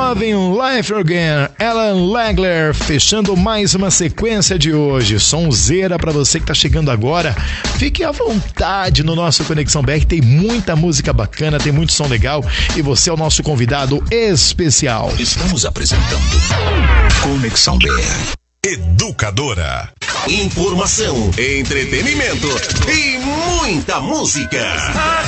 Loving Life Again, Alan Legler, fechando mais uma sequência de hoje. Sonzeira pra você que tá chegando agora. Fique à vontade no nosso Conexão BR, tem muita música bacana, tem muito som legal e você é o nosso convidado especial. Estamos apresentando Conexão BR. Educadora. Informação, entretenimento e muita música.